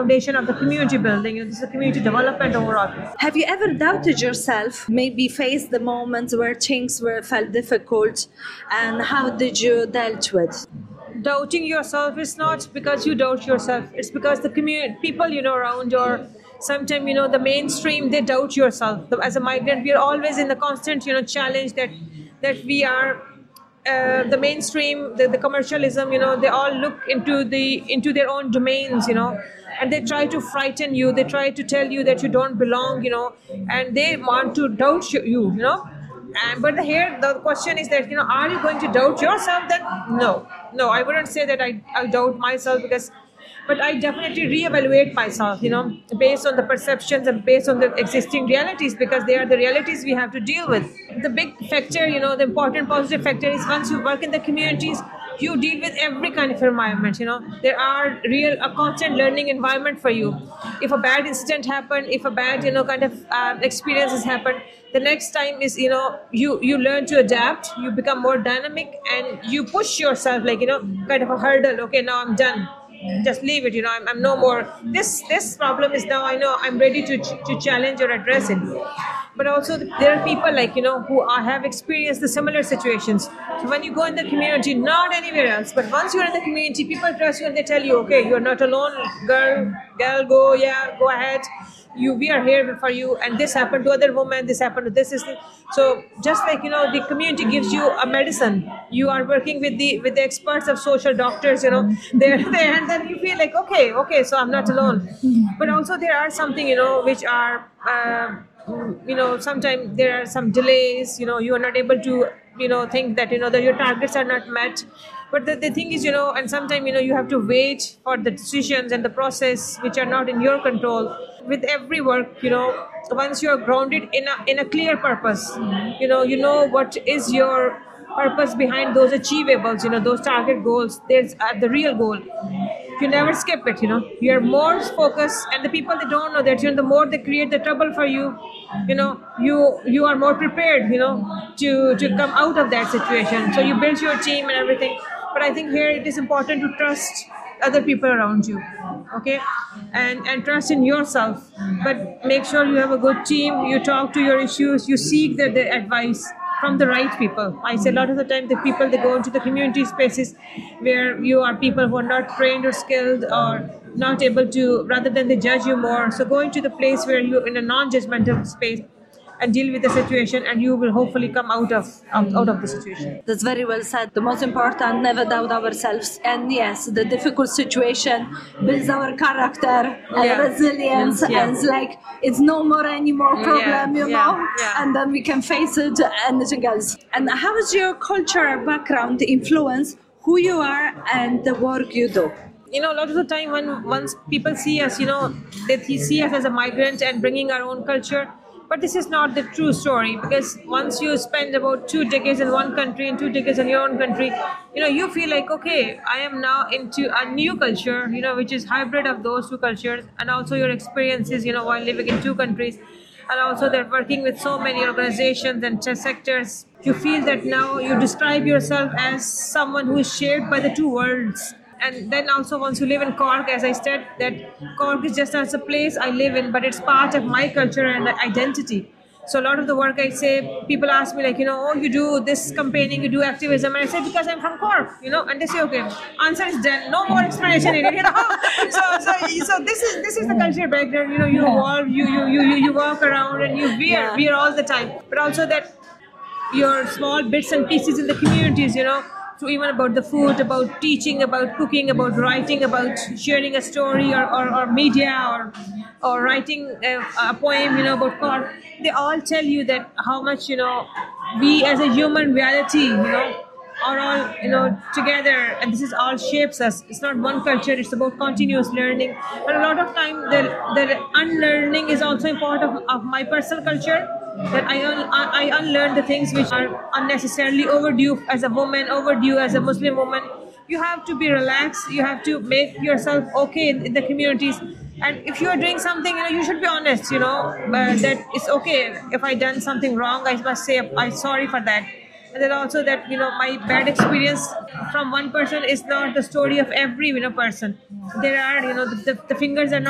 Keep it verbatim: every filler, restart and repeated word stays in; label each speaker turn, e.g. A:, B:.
A: foundation of the community building. You know, this is a community development overall.
B: Have you ever doubted yourself? Maybe faced the moments where things were felt difficult, and how did you dealt with?
A: Doubting yourself is not because you doubt yourself. It's because the community, people you know around, or sometimes you know the mainstream, they doubt yourself. As a migrant, we are always in the constant you know challenge that that we are. Uh, the mainstream, the, the commercialism, you know, they all look into the into their own domains, you know, and they try to frighten you. They try to tell you that you don't belong, you know, and they want to doubt you, you know. And but here the question is that you know, are you going to doubt yourself? Then no, no, I wouldn't say that I, I doubt myself, because. But I definitely reevaluate myself, you know, based on the perceptions and based on the existing realities, because they are the realities we have to deal with. The big factor, you know, the important positive factor is once you work in the communities, you deal with every kind of environment, you know. There are real, a constant learning environment for you. If a bad incident happened, if a bad, you know, kind of uh, experiences happen, the next time is, you know, you, you learn to adapt, you become more dynamic, and you push yourself like, you know, kind of a hurdle. Okay, now I'm done. Just leave it, you know, I'm, I'm no more, this this problem is now, I know I'm ready to to challenge or address it. But also there are people like, you know, who are, have experienced the similar situations. So when you go in the community, not anywhere else, but once you're in the community, people trust you and they tell you, okay, you're not alone, girl, girl, go, yeah, go ahead. You, we are here for you, and this happened to other women, this happened to this sister. So just like, you know, the community gives you a medicine, you are working with the with the experts of social doctors, you know, they're there, and then you feel like, okay, okay, so I'm not alone. But also there are something, you know, which are, uh, you know, sometimes there are some delays, you know, you are not able to, you know, think that, you know, that your targets are not met. But the, the thing is, you know, and sometimes, you know, you have to wait for the decisions and the process which are not in your control. With every work, you know, once you're grounded in a in a clear purpose, you know, you know what is your purpose behind those achievables, you know, those target goals. There's uh, the real goal. You never skip it, you know. You're more focused, and the people, they don't know that, you know, the more they create the trouble for you, you know, you you are more prepared, you know, to to come out of that situation. So you build your team and everything. But I think here it is important to trust other people around you, okay, and and trust in yourself. But make sure you have a good team. You talk to your issues. You seek the, the advice from the right people. I say a lot of the time the people, they go into the community spaces where you are people who are not trained or skilled or not able to, rather than they judge you more. So go into the place where you're in a non-judgmental space and deal with the situation, and you will hopefully come out of out, out of the situation.
B: That's very well said. The most important, never doubt ourselves. And yes, the difficult situation builds our character and
A: Yeah.
B: resilience,
A: Yeah.
B: and it's like it's no more any more problem,
A: Yeah.
B: you
A: Yeah.
B: know,
A: Yeah.
B: and then we can face it, anything else. And how is your cultural background influence who you are and the work you do?
A: You know, a lot of the time when once people see us, you know, they see us as a migrant and bringing our own culture. But this is not the true story, because once you spend about two decades in one country and two decades in your own country, you know, you feel like, okay, I am now into a new culture, you know, which is hybrid of those two cultures, and also your experiences, you know, while living in two countries, and also that working with so many organizations and sectors. You feel that now you describe yourself as someone who is shaped by the two worlds. And then also once you live in Cork, as I said, that Cork is just as a place I live in, but it's part of my culture and identity. So a lot of the work I say, people ask me like, you know, oh, you do this campaigning, you do activism. And I say, because I'm from Cork, you know, and they say, okay, answer is done. No more explanation in it, you know. so, so, so this is this is the cultural background, you know, you evolve, you, you, you, you, you walk around and you wear,
B: Yeah.
A: wear all the time. But also that your small bits and pieces in the communities, you know, so even about the food, about teaching, about cooking, about writing, about sharing a story, or, or, or media, or or writing a, a poem, you know, about God. They all tell you that how much, you know, we as a human reality, you know, are all, you know, together, and this is all shapes us. It's not one culture, it's about continuous learning. And a lot of time the, the unlearning is also a part of, of my personal culture, that I, un, I unlearn the things which are unnecessarily overdue as a woman, overdue as a Muslim woman. You have to be relaxed, you have to make yourself okay in, in the communities. And if you are doing something, you know, you should be honest, you know, uh, that it's okay. If I done something wrong, I must say I'm sorry for that. And then also that, you know, my bad experience from one person is not the story of every, you know, person. There are, you know, the, the, the fingers are not